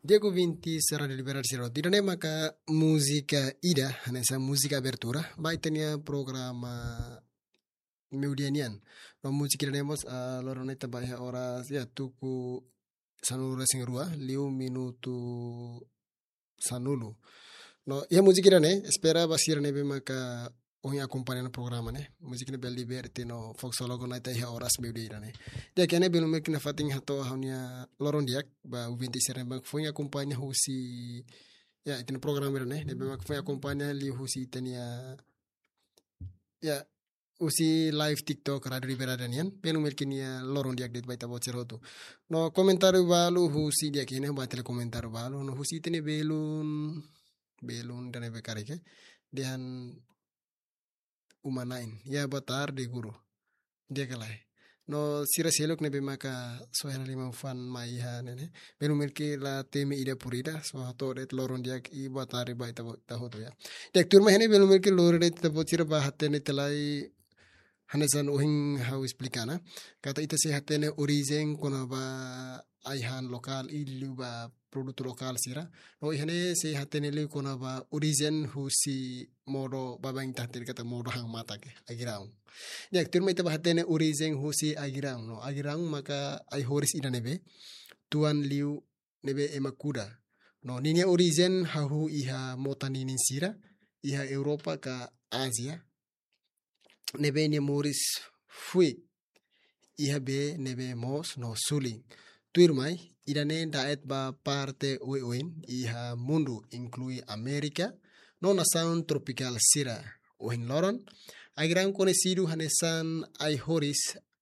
Diego Vinti sarà deliberarsi roti. Non è maka musica ida, nessa musica abertura, vai tenia programa meudianian. No musica iremos a loroneta bahia horas ya tuku sanulu sing rua, liu minuto sanulu. No, ya musica irane, espera basir nebe maka ohi acompanhando o programa, né? Música ne bel liberty no foxologo na itai horas meio dia, né? Dia kene belum mek na fating hato haunia loron diak ba u20 serembang foi acompanha husi ya itin programa né? Nebe mak foi acompanha li husi tenia ya usi live TikTok radio ribera danian belum mek ya loron diak det baita bocor hotu. No komentar balu husi dia kene ba tele komentar balu no husi tene belun dan ebe karike dan umanain ya batar de guru dia kalai no sira selok nebe maka sohana lima fan maiha nene benu melki la teme ida purida so to det loron dia i batare bai ta hoto ya dek turma hene benu melki lor det ta botira ba hatene telai hanesan ohing how explicana kata ita se hatene origin kono ba aihan lokal ilu ba produto lokal sira no ihane se hatene le kono ba origin husi modo babang tahtir kata modo hang mata ke agirang yak turma ita ba hatene origin husi agirang no agirang maka ai horis ida nebe tuan liu nebe emakuda no ninia origin hahu iha motaninin sira iha Europa ka Asia nebe ni moris fui iha be nebe mos no suling tuirmai idane daet ba parte uin iha mundo inclui Amerika no nação tropical sira uin loron agran conhecido hanesan ai horis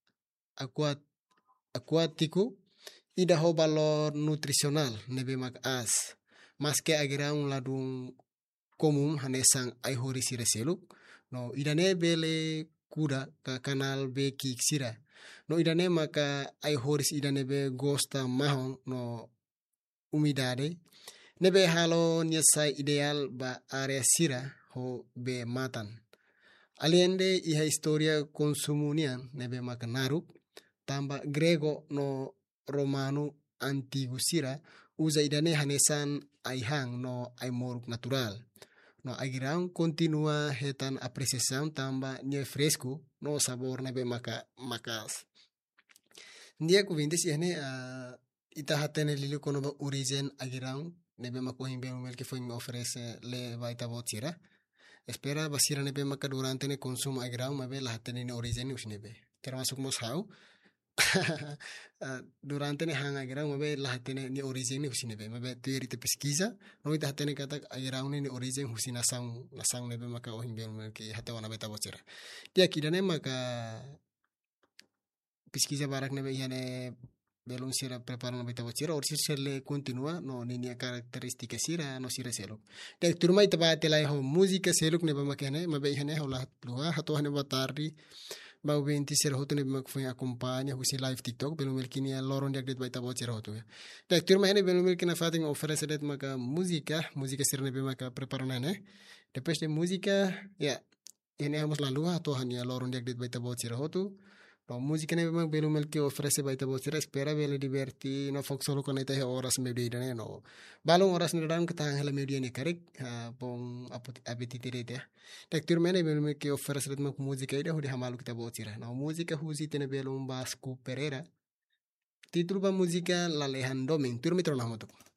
aquático ida ho valor nutricional nebe mak as mas que agran ladung comum hanesan ai horis sira seluk no idane bele kuda ka kanal be kik sira no idane maka ai horis idane be gosta mahon no umidade nebe halo nyesai ideal ba area sira ho be matan aliende iha historia konsumunian nebe maka naruk tamba grego no romano antigu sira uza idane hanesan ai hang no ai moruk natural no agirang continua hetan apreciação tamba nie fresco no sabor nebe maka makas ndia ku vindes ihne ita hatene lilu kono ba origin agirang nebe mako himbe mel que foi me oferece le baita botira espera basira nebe maka durante ne consumo agirang mabe la hatene ne origin usnebe termasuk mos hau durante ne hang agirang mabe la hatene ni origin ni usnebe mabe teori te pesquisa no ita hatene kata agirang ni origin husina sang nebe maka ohimbe mel que hatawana beta botira dia kidane maka pesquisa barak nebe ihane belum sira prepara no beta botira or si le continua no ninia karakteristika sira no sira seluk dek turma ita ba telai ho música seluk nebe makene mabe ihane ho la luha hato hane batardi bau benti sira hoto nebe mak foi acompanha husi live TikTok belum melkini loron dak det beta botira hoto dek turma hane belum melkina fating oferece det maka música sira nebe maka prepara nane depois de música ya ini hamos la luha hato hania loron dak det beta botira hoto no música ne memang belum melki ofrece baita botira espera bele diverti no fox solo con ita horas media ne no balong horas ne dan ketang hela media ne karek pong apetite rete tektur mene belum melki ofrece rit mak música ida hudi hamalu kita botira no música husi tene belum basku perera título ba música la lehan doming tur mitro na moto